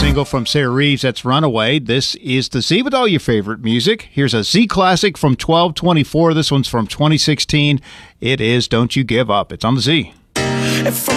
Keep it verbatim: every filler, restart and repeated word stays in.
single from Sarah Reeves, that's Runaway. This is the Z with all your favorite music. Here's a Z classic from twelve twenty-four. This one's from twenty sixteen. It is Don't You Give Up. It's on the Z. If